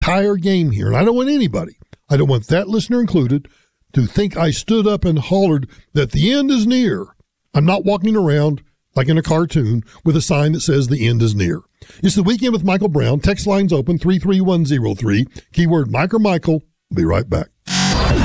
entire game here. And I don't want anybody, I don't want that listener included, to think I stood up and hollered that the end is near. I'm not walking around like in a cartoon with a sign that says the end is near. It's the Weekend with Michael Brown. Text lines open 33103. Keyword Mike or Michael. Be right back.